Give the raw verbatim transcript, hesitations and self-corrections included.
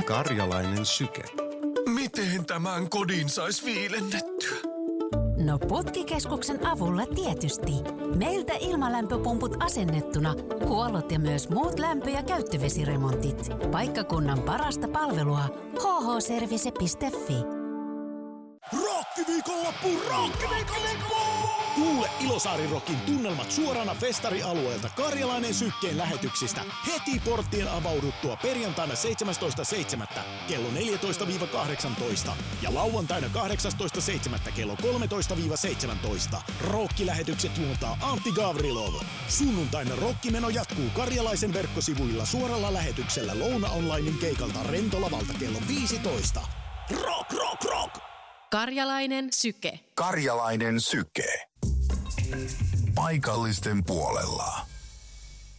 Karjalainen syke. Miten tämän kodin sais viilennettyä? No Putkikeskuksen avulla tietysti. Meiltä ilmalämpöpumput asennettuna. Huollot ja myös muut lämpö- ja käyttövesiremontit. Paikkakunnan parasta palvelua. h h service piste f i. Rokkiviikonloppu! Rokkiviikonloppu! Kuule Ilosaari-rokin tunnelmat suorana festarialueelta Karjalainen sykkeen lähetyksistä heti porttien avauduttua perjantaina seitsemästoista seitsemättä kello neljätoista kahdeksantoista ja lauantaina kahdeksastoista seitsemättä kello kolmetoista seitsemäntoista. Rokkilähetykset juontaa Antti Gavrilov. Sunnuntaina rokkimeno jatkuu Karjalaisen verkkosivuilla suoralla lähetyksellä Louna Onlinein keikalta Rentolavalta kello viisitoista. Rock, rock, rock! Karjalainen syke. Karjalainen syke. Paikallisten puolella.